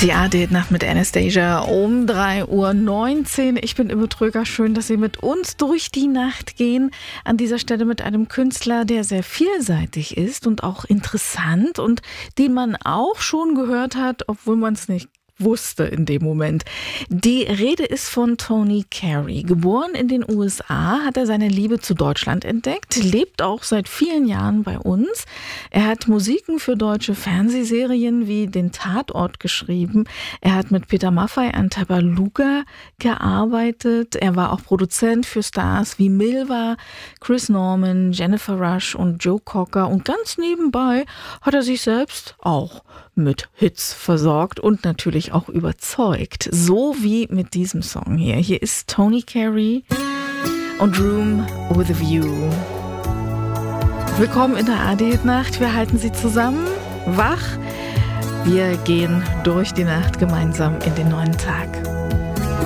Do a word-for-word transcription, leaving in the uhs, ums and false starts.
Die A D Nacht mit Anastasia um drei Uhr neunzehn. Ich bin Imme Tröger. Schön, dass Sie mit uns durch die Nacht gehen. An dieser Stelle mit einem Künstler, der sehr vielseitig ist und auch interessant und den man auch schon gehört hat, obwohl man es nicht wusste in dem Moment. Die Rede ist von Tony Carey. Geboren in den U S A, hat er seine Liebe zu Deutschland entdeckt, lebt auch seit vielen Jahren bei uns. Er hat Musiken für deutsche Fernsehserien wie den Tatort geschrieben. Er hat mit Peter Maffay an Tabaluga gearbeitet. Er war auch Produzent für Stars wie Milva, Chris Norman, Jennifer Rush und Joe Cocker. Und ganz nebenbei hat er sich selbst auch mit Hits versorgt und natürlich auch überzeugt. So wie mit diesem Song hier. Hier ist Tony Carey und Room with a View. Willkommen in der A D-Nacht. Wir halten Sie zusammen wach. Wir gehen durch die Nacht gemeinsam in den neuen Tag.